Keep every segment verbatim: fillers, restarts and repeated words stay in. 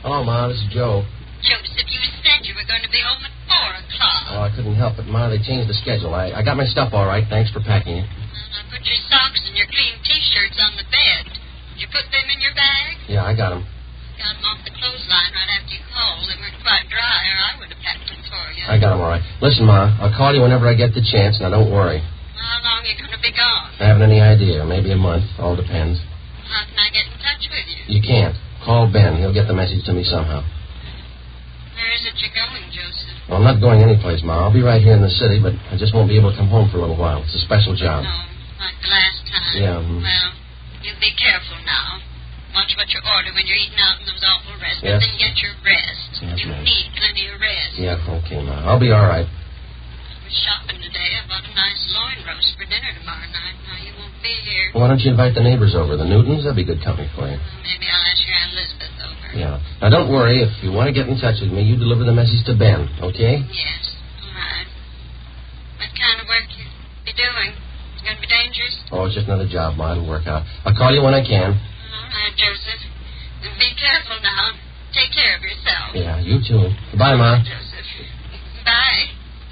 Hello, Ma. This is Joe. Joseph, you said you were going to be home at four o'clock. Oh, I couldn't help it, Ma. They changed the schedule. I, I got my stuff all right. Thanks for packing it. Well, I put your socks and your clean T-shirts on the bed. Did you put them in your bag? Yeah, I got them. Got them off the clothesline right after you called. They weren't quite dry, or I would have packed them for you. I got them all right. Listen, Ma, I'll call you whenever I get the chance. Now, don't worry. How long are you going to be gone? I haven't any idea. Maybe a month. All depends. How can I get in touch with you? You can't. Call Ben. He'll get the message to me somehow. Where is it you're going, Joseph? Well, I'm not going anyplace, Ma. I'll be right here in the city, but I just won't be able to come home for a little while. It's a special job. No, like the last time. Yeah. Mm-hmm. Well, you be careful now. Watch what you order when you're eating out in those awful restaurants. Yes. Then get your rest. Yes, you ma'am. need plenty of rest. Yeah, okay, Ma. I'll be all right. I was shopping today. I bought a nice loin roast for dinner tomorrow night. Now, you won't be here. Why don't you invite the neighbors over? The Newtons? That'd be good company for you. Well, maybe I'll ask your Aunt Elizabeth over. Yeah. Now, don't worry. If you want to get in touch with me, you deliver the message to Ben, okay? Yes. All right. What kind of work you be doing? It's going to be dangerous? Oh, it's just another job, Ma. It'll work out. I'll call you when I can. All right, Joseph. And be careful now. Take care of yourself. Yeah, you too. Goodbye, Ma. Joseph. Bye.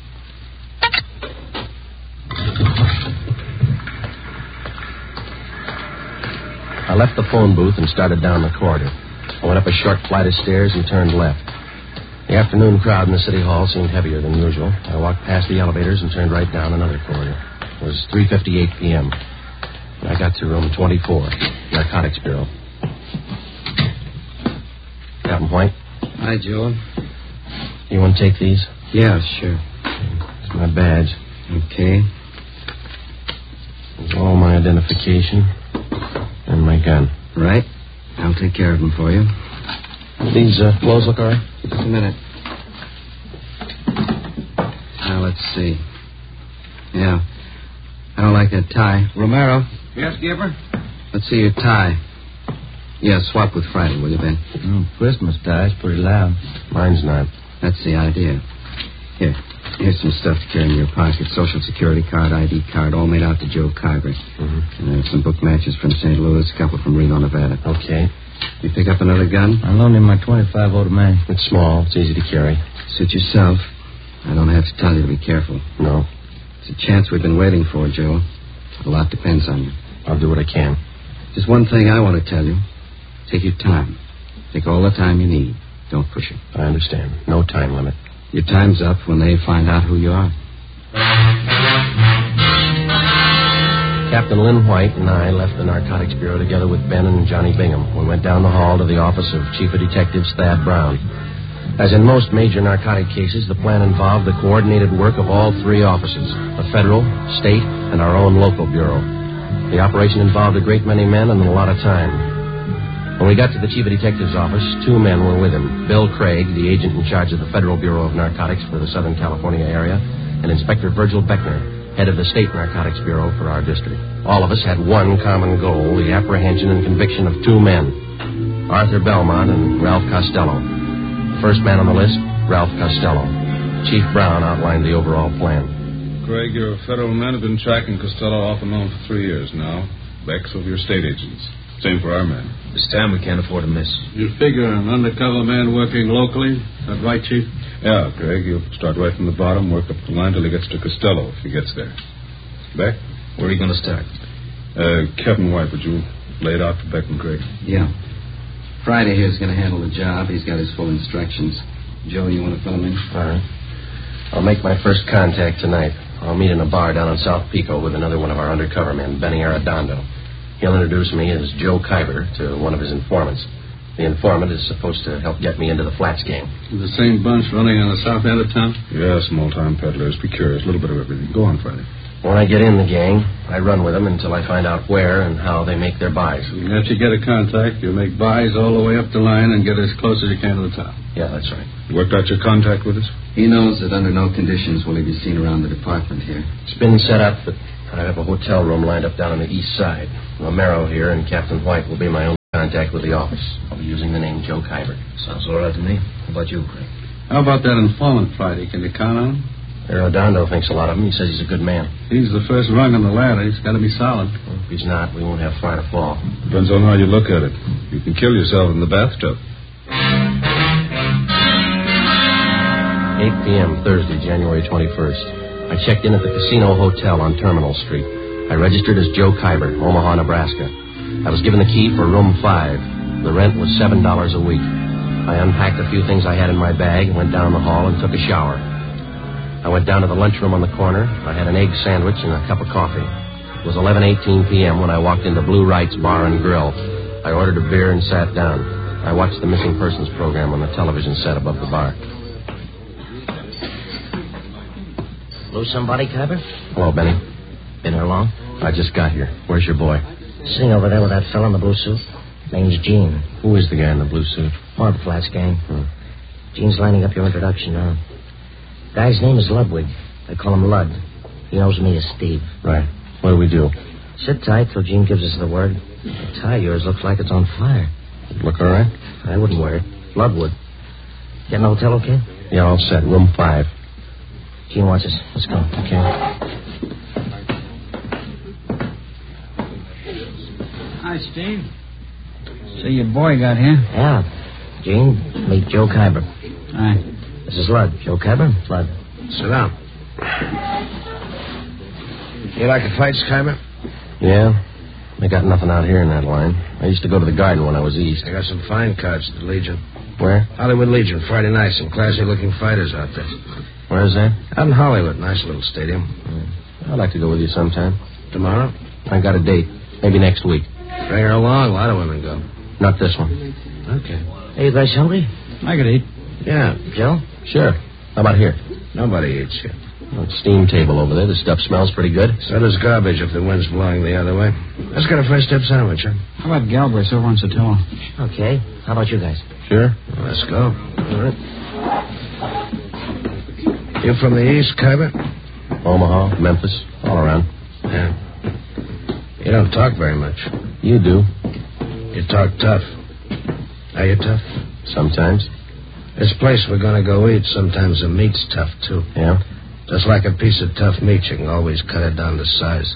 I left the phone booth and started down the corridor. I went up a short flight of stairs and turned left. The afternoon crowd in the city hall seemed heavier than usual. I walked past the elevators and turned right down another corridor. It was three fifty-eight p.m. I got to room twenty-four, Narcotics Bureau. Captain White? Hi, Joe. You want to take these? Yeah, sure. It's my badge. Okay. There's all my identification and my gun. Right. I'll take care of them for you. These uh, clothes look all right? Just a minute. Now, let's see. Yeah. I don't like that tie. Romero. Yes, Gibber? Let's see your tie. Yeah, swap with Friday, will you, Ben? Oh, Christmas tie's pretty loud. Mine's not. That's the idea. Here. Here's some stuff to carry in your pocket. Social Security card, I D card, all made out to Joe Kyber. Mm-hmm. And there's some book matches from Saint Louis, a couple from Reno, Nevada. Okay. You pick up another gun? I loaned him my twenty-five automatic. It's small. It's easy to carry. Suit yourself. I don't have to tell you to be careful. No. It's a chance we've been waiting for, Joe. A lot depends on you. I'll do what I can. Just one thing I want to tell you. Take your time. Take all the time you need. Don't push it. I understand. No time limit. Your time's up when they find out who you are. Captain Lynn White and I left the Narcotics Bureau together with Ben and Johnny Bingham. We went down the hall to the office of Chief of Detectives Thad Brown. As in most major narcotic cases, the plan involved the coordinated work of all three offices, the federal, state, and our own local bureau. The operation involved a great many men and a lot of time. When we got to the Chief of Detectives' office, two men were with him. Bill Craig, the agent in charge of the Federal Bureau of Narcotics for the Southern California area, and Inspector Virgil Beckner, head of the State Narcotics Bureau for our district. All of us had one common goal, the apprehension and conviction of two men, Arthur Belmont and Ralph Costello. The first man on the list, Ralph Costello. Chief Brown outlined the overall plan. Craig, your federal men have been tracking Costello off and on for three years now. Beck's of your state agents. Same for our men. This time we can't afford a miss. You figure an undercover man working locally? That right, Chief? Yeah, Craig, you'll start right from the bottom, work up the line till he gets to Costello, if he gets there. Beck? Where are you going to start? Uh, Captain White, would you lay it out for Beck and Craig? Yeah. Friday here's going to handle the job. He's got his full instructions. Joe, you want to fill him in? All right. I'll make my first contact tonight. I'll meet in a bar down in South Pico with another one of our undercover men, Benny Arredondo. He'll introduce me as Joe Kyber to one of his informants. The informant is supposed to help get me into the flats game. The same bunch running on the south end of town? Yeah, small-time peddlers. Be curious. A little bit of everything. Go on, Friday. When I get in the gang, I run with them until I find out where and how they make their buys. After you get a contact, you make buys all the way up the line and get as close as you can to the top. Yeah, that's right. You worked out your contact with us? He knows that under no conditions will he be seen around the department here. It's been set up that I have a hotel room lined up down on the east side. Romero here and Captain White will be my only contact with the office. I'll be using the name Joe Kyber. Sounds all right to me. How about you, Craig? How about that informant Friday? Can you count on him? Arredondo thinks a lot of him. He says he's a good man. He's the first rung on the ladder. He's got to be solid. Well, if he's not, we won't have far to fall. Depends on how you look at it. You can kill yourself in the bathtub. eight p.m. Thursday, January twenty-first. I checked in at the Casino Hotel on Terminal Street. I registered as Joe Kyber, Omaha, Nebraska. I was given the key for room five. The rent was seven dollars a week. I unpacked a few things I had in my bag, went down the hall, and took a shower. I went down to the lunchroom on the corner. I had an egg sandwich and a cup of coffee. It was eleven eighteen p.m. when I walked into Blue Wright's Bar and Grill. I ordered a beer and sat down. I watched the missing persons program on the television set above the bar. Lose somebody, Kyber? Hello, Benny. Been here long? I just got here. Where's your boy? Sitting over there with that fella in the blue suit. Name's Gene. Who is the guy in the blue suit? More of the Flats gang. Hmm. Gene's lining up your introduction now. Guy's name is Ludwig. They call him Lud. He knows me as Steve. Right. What do we do? Sit tight till Gene gives us the word. The tie of yours looks like it's on fire. Look all right? I wouldn't wear it. Lud would. Get in the hotel okay? Yeah, all set. Room five. Gene wants us. Let's go. Okay. Hi, Steve. So your boy got here? Yeah. Gene, meet Joe Kyber. Hi. This is Lud. Joe Kyber? Lud. Sit down. You like the fights, Kyber? Yeah. They got nothing out here in that line. I used to go to the Garden when I was east. I got some fine cards at the Legion. Where? Hollywood Legion, Friday night. Some classy-looking fighters out there. Where is that? Out in Hollywood. Nice little stadium. I'd like to go with you sometime. Tomorrow? I got a date. Maybe next week. Bring her along. A lot of women go. Not this one. Okay. Hey, you guys hungry? I could eat. Yeah. Joe? Sure. How about here? Nobody eats here. Well, steam table over there. The stuff smells pretty good. So does garbage if the wind's blowing the other way. Let's get a fresh dip sandwich, huh? How about Galbraith's over on Sotelo? Okay. How about you guys? Sure. Well, let's go. All right. You from the east, Kyber? Omaha, Memphis, all around. Yeah. You don't talk very much. You do. You talk tough. Are you tough? Sometimes. This place we're going to go eat, sometimes the meat's tough, too. Yeah? Just like a piece of tough meat, you can always cut it down to size.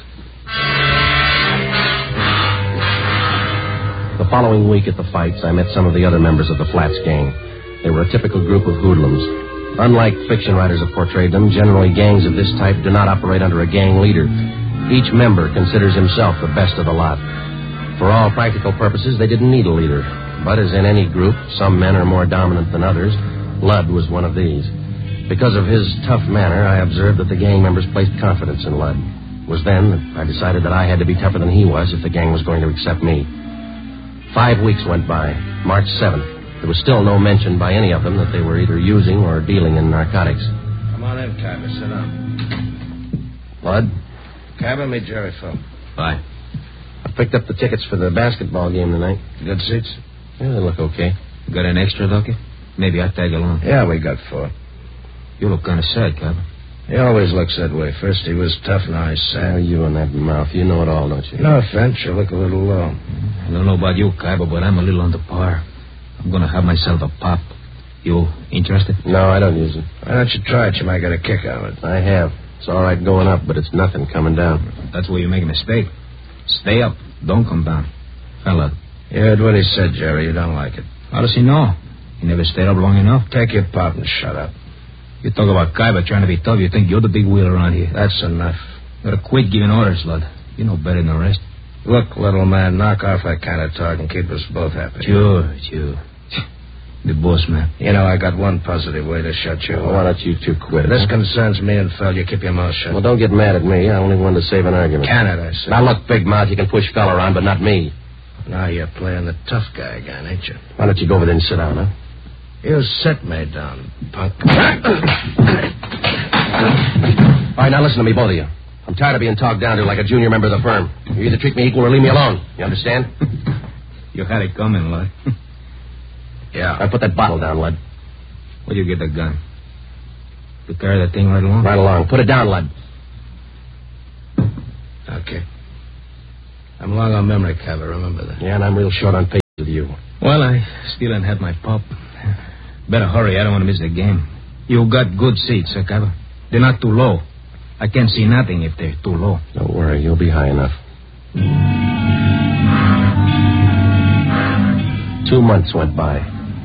The following week at the fights, I met some of the other members of the Flats gang. They were a typical group of hoodlums. Unlike fiction writers have portrayed them, generally gangs of this type do not operate under a gang leader. Each member considers himself the best of the lot. For all practical purposes, they didn't need a leader. But as in any group, some men are more dominant than others. Lud was one of these. Because of his tough manner, I observed that the gang members placed confidence in Lud. It was then that I decided that I had to be tougher than he was if the gang was going to accept me. Five weeks went by. March seventh. There was still no mention by any of them that they were either using or dealing in narcotics. Come on in, Kyber. Sit down. Lud? Kyber, meet Jerry Phil. Bye. I picked up the tickets for the basketball game tonight. Good seats? Yeah, they look okay. Got an extra, Ducky? Maybe I'll tag along. Yeah, we got four. You look kind of sad, Kyber. He always looks that way. First he was tough, now he's Oh, sad. you and that mouth. You know it all, don't you? No offense, you look a little low. I don't know about you, Kyber, but I'm a little under par. I'm going to have myself a pop. You interested? No, I don't use it. Why don't you try it? You might get a kick out of it. I have. It's all right going up, but it's nothing coming down. That's where you make a mistake. Stay up. Don't come down. Fella. You heard what he said, Jerry. You don't like it. How does he know? He never stayed up long enough. Take your pop and shut up. You talk about Kyber trying to be tough. You think you're the big wheel around here. That's enough. You gotta quit giving orders, Lud. You know better than the rest. Look, little man, knock off that kind of talk and keep us both happy. Sure, sure. The boss, man. You know, I got one positive way to shut you Well, up. why don't you two quit? This huh? concerns me and Phil. You keep your mouth shut. Well, don't get mad at me. I only wanted to save an argument. Can it, I said. Now, look, big mouth, you can push Fell around, but not me. Now you're playing the tough guy again, ain't you? Why don't you go over there and sit down, huh? You set me down, punk. All right, now listen to me, both of you. I'm tired of being talked down to like a junior member of the firm. You either treat me equal or leave me alone. You understand? You had it coming, Lud. Yeah. I put that bottle down, Lud. Where'd you get the gun? You carry that thing right along? Right along. Put it down, Lud. Okay. I'm long on memory, Kyber. Remember that. Yeah, and I'm real short on patience with you. Well, I still ain't had my pop. Better hurry. I don't want to miss the game. You got good seats, huh, Kyber? They're not too low. I can't see nothing if they're too low. Don't worry. You'll be high enough. Two months went by.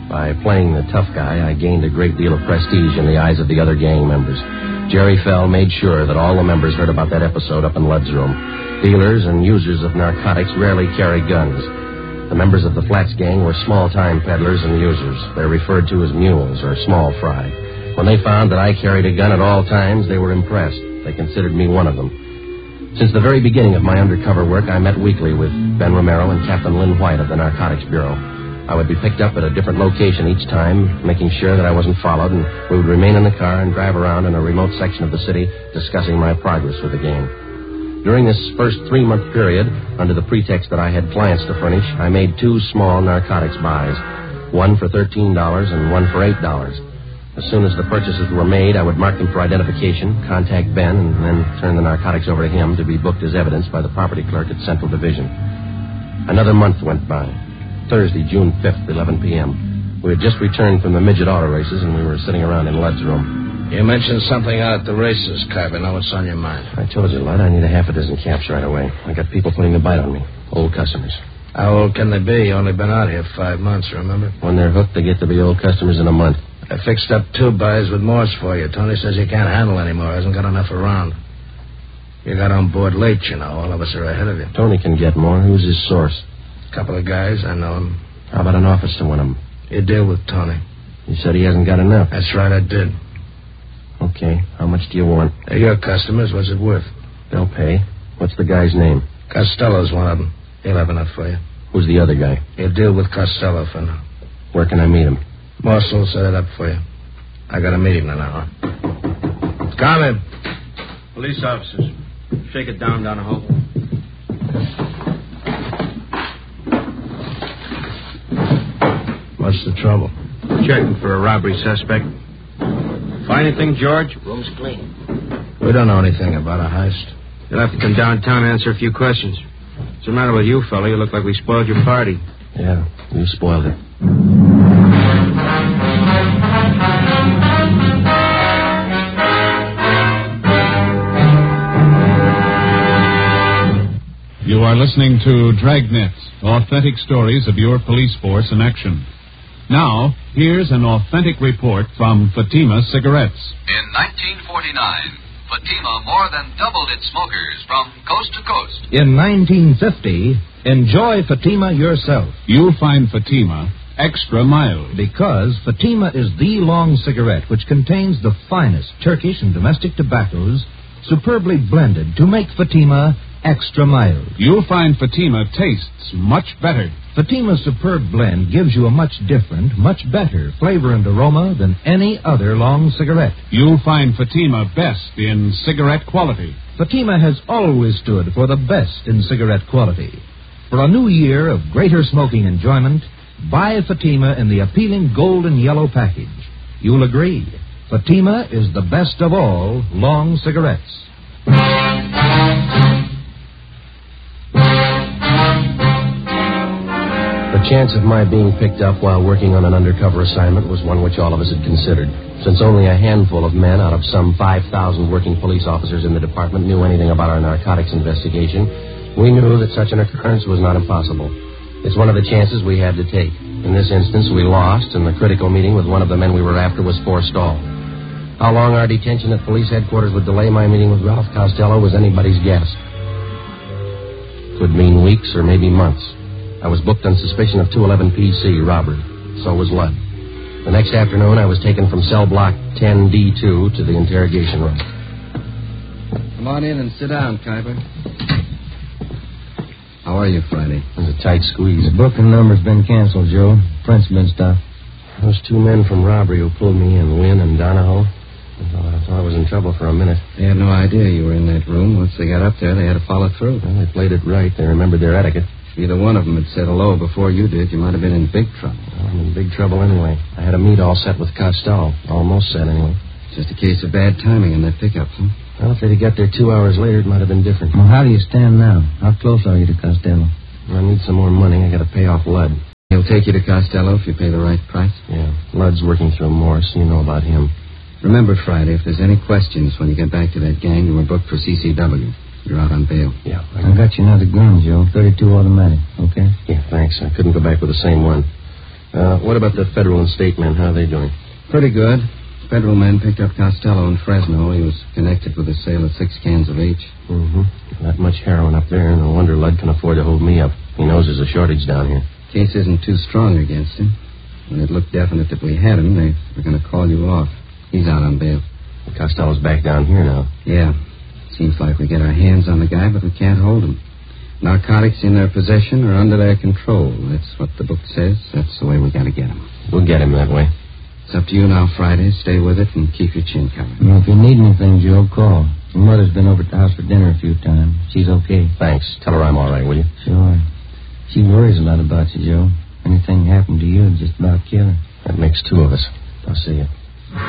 By playing the tough guy, I gained a great deal of prestige in the eyes of the other gang members. Jerry Fell made sure that all the members heard about that episode up in Ludd's room. Dealers and users of narcotics rarely carry guns. The members of the Flats gang were small-time peddlers and users. They're referred to as mules or small fry. When they found that I carried a gun at all times, they were impressed. They considered me one of them. Since the very beginning of my undercover work, I met weekly with Ben Romero and Captain Lynn White of the Narcotics Bureau. I would be picked up at a different location each time, making sure that I wasn't followed, and we would remain in the car and drive around in a remote section of the city discussing my progress with the game. During this first three-month period, under the pretext that I had clients to furnish, I made two small narcotics buys, one for thirteen dollars and one for eight dollars. As soon as the purchases were made, I would mark them for identification, contact Ben, and then turn the narcotics over to him to be booked as evidence by the property clerk at Central Division. Another month went by. Thursday, June fifth, eleven p.m. We had just returned from the midget auto races, and we were sitting around in Ludd's room. You mentioned something out at the races, Carver. Now what's on your mind? I told you, Ludd, I need a half a dozen caps right away. I got people putting the bite on me. Old customers. How old can they be? You only been out here five months, remember? When they're hooked, they get to be old customers in a month. I fixed up two buys with Morse for you. Tony says he can't handle anymore. Hasn't got enough around. You got on board late, you know. All of us are ahead of you. Tony can get more. Who's his source? Couple of guys, I know him. How about an office to one of them? You deal with Tony. You said he hasn't got enough. That's right, I did. Okay. How much do you want? They're your customers. What's it worth? They'll pay. What's the guy's name? Costello's one of them. He'll have enough for you. Who's the other guy? You deal with Costello for now. Where can I meet him? Morse will set it up for you. I got a meeting in an hour. Come in. Police officers. Shake it down, Donahoe. What's the trouble? Checking for a robbery suspect. Find anything, George? Room's clean. We don't know anything about a heist. You'll have to come downtown and answer a few questions. What's the matter with you, fella? You look like we spoiled your party. Yeah, you spoiled it. You are listening to Dragnet, authentic stories of your police force in action. Now, here's an authentic report from Fatima Cigarettes. In nineteen forty-nine, Fatima more than doubled its smokers from coast to coast. In nineteen fifty, enjoy Fatima yourself. You'll find Fatima extra mild. Because Fatima is the long cigarette which contains the finest Turkish and domestic tobaccos superbly blended to make Fatima extra mild. You'll find Fatima tastes much better. Fatima's superb blend gives you a much different, much better flavor and aroma than any other long cigarette. You'll find Fatima best in cigarette quality. Fatima has always stood for the best in cigarette quality. For a new year of greater smoking enjoyment, buy Fatima in the appealing gold and yellow package. You'll agree, Fatima is the best of all long cigarettes. The chance of my being picked up while working on an undercover assignment was one which all of us had considered. Since only a handful of men out of some five thousand working police officers in the department knew anything about our narcotics investigation, we knew that such an occurrence was not impossible. It's one of the chances we had to take. In this instance, we lost, and the critical meeting with one of the men we were after was forestalled. How long our detention at police headquarters would delay my meeting with Ralph Costello was anybody's guess. Could mean weeks or maybe months. I was booked on suspicion of two eleven P C robbery. So was Ludd. The next afternoon, I was taken from cell block ten D two to the interrogation room. Come on in and sit down, Kuiper. How are you, Friday? It was a tight squeeze. The booking number's been canceled, Joe. Print's been stopped. Those two men from robbery who pulled me in, Wynn and Donahoe, I thought I was in trouble for a minute. They had no idea you were in that room. Once they got up there, they had to follow through. Well, they played it right. They remembered their etiquette. If either one of them had said hello before you did, you might have been in big trouble. Well, I'm in big trouble anyway. I had a meet all set with Costello. Almost set, anyway. Just a case of bad timing in that pickup, huh? Well, if they'd have got there two hours later, it might have been different. Well, how do you stand now? How close are you to Costello? I need some more money. I got to pay off Ludd. He'll take you to Costello if you pay the right price? Yeah. Ludd's working through Morse. You know about him. Remember, Friday, if there's any questions when you get back to that gang, you were booked for C C W. You're out on bail. Yeah. I, I got you another gun, Joe. thirty-two automatic, okay? Yeah, thanks. I couldn't go back with the same one. Uh, what about the federal and state men? How are they doing? Pretty good. Federal men picked up Costello in Fresno. He was connected with the sale of six cans of H. Mm-hmm. Not much heroin up there. No wonder Ludd can afford to hold me up. He knows there's a shortage down here. Case isn't too strong against him. When it looked definite that we had him, they were going to call you off. He's out on bail. Costello's back down here now. Yeah. Seems like we get our hands on the guy, but we can't hold him. Narcotics in their possession are under their control. That's what the book says. That's the way we got to get him. We'll get him that way. It's up to you now, Friday. Stay with it and keep your chin covered. Well, if you need anything, Joe, call. Your mother's been over at the house for dinner a few times. She's okay. Thanks. Tell her I'm all right, will you? Sure. She worries a lot about you, Joe. Anything happened to you, it'd just about kill her. That makes two of us. I'll see you.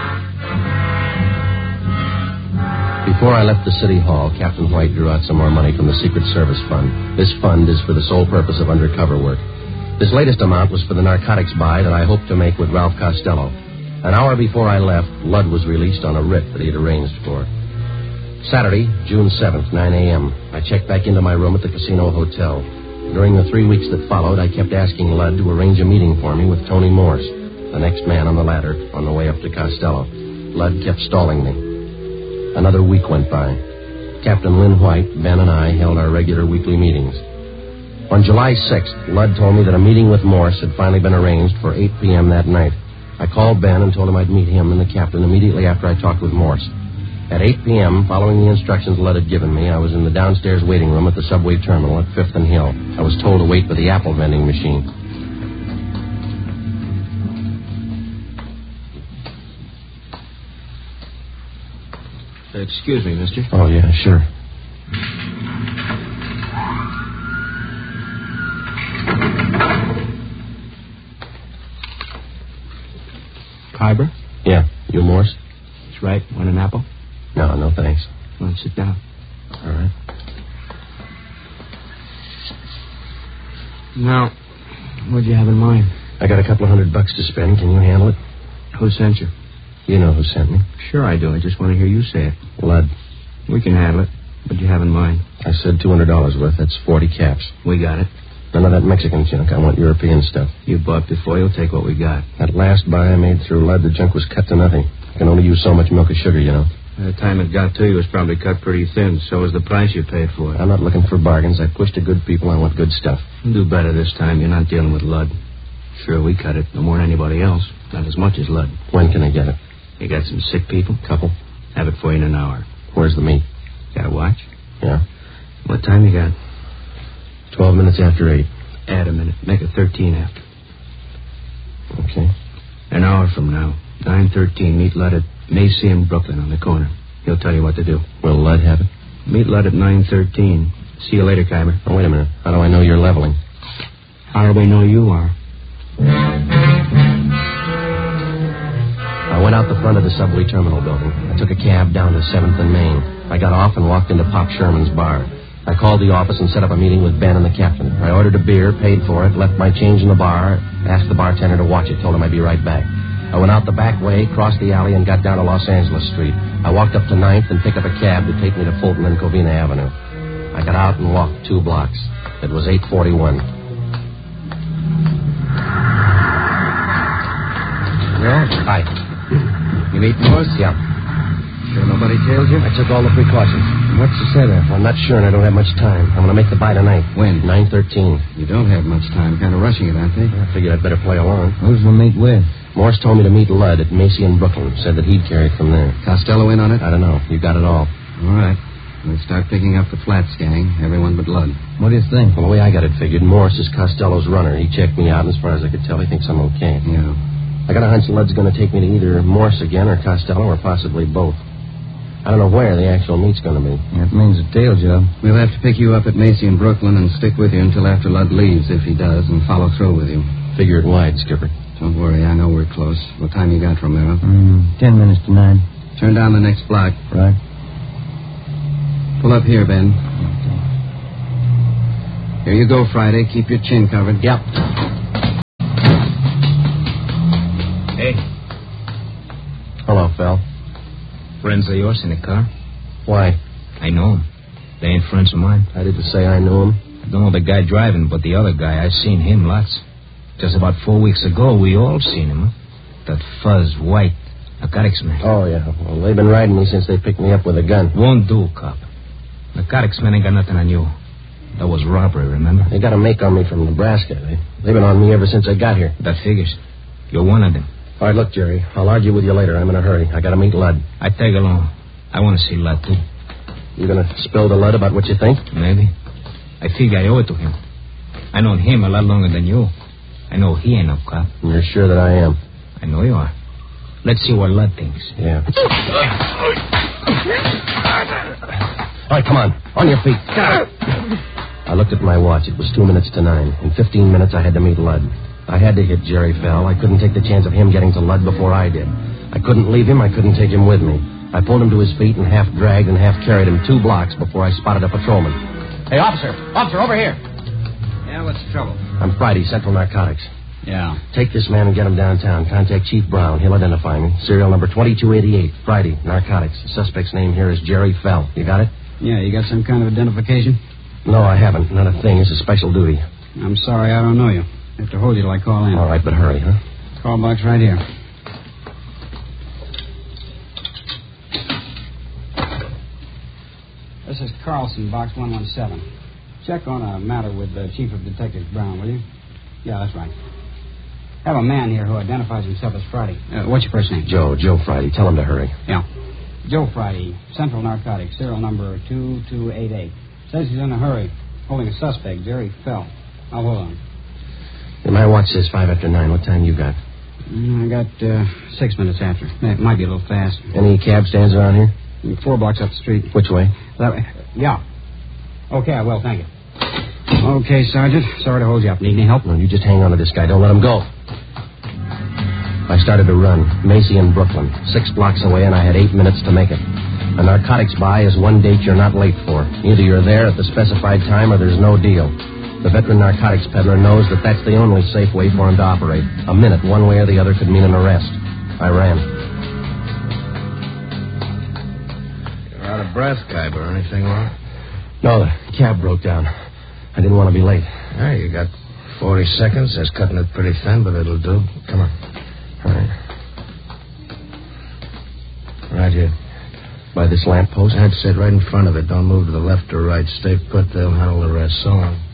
Before I left the city hall, Captain White drew out some more money from the Secret Service Fund. This fund is for the sole purpose of undercover work. This latest amount was for the narcotics buy that I hoped to make with Ralph Costello. An hour before I left, Ludd was released on a writ that he had arranged for. Saturday, June seventh, nine a.m. I checked back into my room at the Casino Hotel. During the three weeks that followed, I kept asking Ludd to arrange a meeting for me with Tony Morse, the next man on the ladder on the way up to Costello. Ludd kept stalling me. Another week went by. Captain Lynn White, Ben, and I held our regular weekly meetings. On July sixth, Ludd told me that a meeting with Morse had finally been arranged for eight p.m. that night. I called Ben and told him I'd meet him and the captain immediately after I talked with Morse. At eight p.m., following the instructions Ludd had given me, I was in the downstairs waiting room at the subway terminal at Fifth and Hill. I was told to wait for the apple vending machine. Excuse me, mister. Oh, yeah, sure. Kyber? Yeah. You Morse? That's right. Want an apple? No, no thanks. Well, sit down. All right. Now, what'd you have in mind? I got a couple of hundred bucks to spend. Can you handle it? Who sent you? You know who sent me. Sure I do. I just want to hear you say it. Ludd. We can handle it. What'd you have in mind? I said two hundred dollars worth. That's forty caps. We got it. None of that Mexican junk. I want European stuff. You bought before. You'll take what we got. That last buy I made through Ludd, the junk was cut to nothing. I can only use so much milk or sugar, you know. By the time it got to you, it was probably cut pretty thin. So was the price you paid for it. I'm not looking for bargains. I push to good people. I want good stuff. You'll do better this time. You're not dealing with Ludd. Sure, we cut it. No more than anybody else. Not as much as Ludd. When can I get it? You got some sick people? Couple. Have it for you in an hour. Where's the meat? Got a watch? Yeah. What time you got? Twelve minutes after eight. Add a minute. Make it thirteen after. Okay. An hour from now. nine thirteen. Meet Ludd at Macy and Brooklyn on the corner. He'll tell you what to do. Will Ludd have it? Meet Ludd at nine thirteen. See you later, Kyber. Oh, wait a minute. How do I know you're leveling? How do we know you are? I went out the front of the subway terminal building. I took a cab down to seventh and Main. I got off and walked into Pop Sherman's bar. I called the office and set up a meeting with Ben and the captain. I ordered a beer, paid for it, left my change in the bar, asked the bartender to watch it, told him I'd be right back. I went out the back way, crossed the alley, and got down to Los Angeles Street. I walked up to ninth and picked up a cab to take me to Fulton and Covina Avenue. I got out and walked two blocks. It was eight forty-one. Joe? Hi. You meet Morse? Yeah. Sure nobody tailed you? I took all the precautions. What's the setup? I'm not sure, and I don't have much time. I'm going to make the buy tonight. When? nine thirteen. You don't have much time. Kind of rushing it, aren't they? I figured I'd better play along. Who's the meet with? Morse told me to meet Ludd at Macy and Brooklyn. Said that he'd carry it from there. Costello in on it? I don't know. You got it all. All right. We'll start picking up the Flats gang. Everyone but Ludd. What do you think? Well, the way I got it figured, Morse is Costello's runner. He checked me out, and as far as I could tell, he thinks I'm okay. Yeah. I got a hunch Ludd's going to take me to either Morse again or Costello or possibly both. I don't know where the actual meet's going to be. That means a tail job. We'll have to pick you up at Macy and Brooklyn and stick with you until after Ludd leaves, if he does, and follow through with you. Figure it wide, Skipper. Don't worry, I know we're close. What time you got, Romero? Mm, ten minutes to nine. Turn down the next block. Right. Pull up here, Ben. Here you go, Friday. Keep your chin covered. Yep. Hey. Hello, Phil. Friends of yours in the car? Why? I know them. They ain't friends of mine. I didn't say I knew him. I don't know the guy driving, but the other guy, I've seen him lots. Just about four weeks ago, we all seen him, huh? That fuzz, white, narcotics man. Oh, yeah. Well, they've been riding me since they picked me up with a gun. Won't do, cop. Narcotics man ain't got nothing on you. That was robbery, remember? They got a make on me from Nebraska. They, they've been on me ever since I got here. That figures. You're one of them. All right, look, Jerry. I'll argue with you later. I'm in a hurry. I got to meet Ludd. I tag along. I want to see Ludd, too. You going to spill to Ludd about what you think? Maybe. I figure I owe it to him. I known him a lot longer than you. I know he ain't no cop. You're sure that I am? I know you are. Let's see what Ludd thinks. Yeah. All right, come on. On your feet. I looked at my watch. It was two minutes to nine. In fifteen minutes, I had to meet Ludd. I had to hit Jerry Fell. I couldn't take the chance of him getting to Ludd before I did. I couldn't leave him. I couldn't take him with me. I pulled him to his feet and half dragged and half carried him two blocks before I spotted a patrolman. Hey, officer. Officer, over here. Yeah, what's the trouble? I'm Friday, Central Narcotics. Yeah. Take this man and get him downtown. Contact Chief Brown. He'll identify me. Serial number twenty-two eighty-eight. Friday, Narcotics. The suspect's name here is Jerry Fell. You got it? Yeah, you got some kind of identification? No, I haven't. Not a thing. It's a special duty. I'm sorry, I don't know you. I have to hold you till I call in. All right, but hurry, huh? Call box right here. This is Carlson, box one one seven. Check on a matter with the Chief of Detectives Brown, will you? Yeah, that's right. Have a man here who identifies himself as Friday. Uh, what's your first name? Joe. Joe Friday. Tell him to hurry. Yeah. Joe Friday, Central Narcotics, serial number two two eight eight. Says he's in a hurry, holding a suspect, Jerry Fell. I'll hold on. Yeah, my watch says five after nine. What time you got? Mm, I got uh, six minutes after. It might be a little fast. Any cab stands around here? Four blocks up the street. Which way? That way. Yeah. Okay, I will. Thank you. Okay, Sergeant. Sorry to hold you up. Need any help? No, you just hang on to this guy. Don't let him go. I started to run. Macy in Brooklyn. Six blocks away, and I had eight minutes to make it. A narcotics buy is one date you're not late for. Either you're there at the specified time or there's no deal. The veteran narcotics peddler knows that that's the only safe way for him to operate. A minute, one way or the other, could mean an arrest. I ran. You're out of breath, Khyber. Anything wrong? No, the cab broke down. I didn't want to be late. Yeah, you got forty seconds. That's cutting it pretty thin, but it'll do. Come on. All right. Right here. By this lamppost? I'd sit right in front of it. Don't move to the left or right. Stay put. They'll handle the rest. So long.